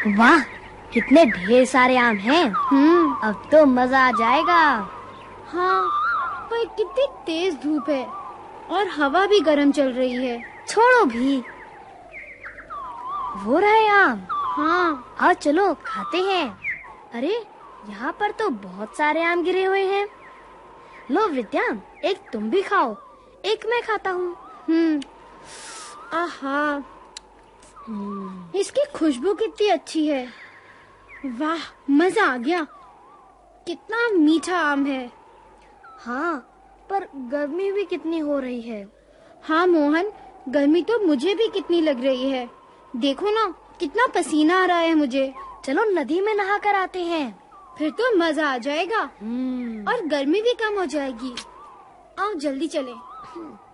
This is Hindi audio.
वाह, कितने ढेर सारे आम हैं। अब तो मजा आ जाएगा। हाँ, पर कितनी तेज धूप है और हवा भी गर्म चल रही है। छोड़ो भी, वो रहे आम। हाँ, आओ चलो खाते हैं। अरे, यहाँ पर तो बहुत सारे आम गिरे हुए हैं। लो विद्या, एक तुम भी खाओ, एक मैं खाता हूँ। आहा, इसकी खुशबू कितनी अच्छी है। वाह, मजा आ गया। कितना मीठा आम है। हाँ, पर गर्मी भी कितनी हो रही है। हाँ मोहन, गर्मी तो मुझे भी कितनी लग रही है। देखो ना, कितना पसीना आ रहा है मुझे। चलो नदी में नहा कर आते हैं। फिर तो मजा आ जाएगा और गर्मी भी कम हो जाएगी। आओ जल्दी चलें।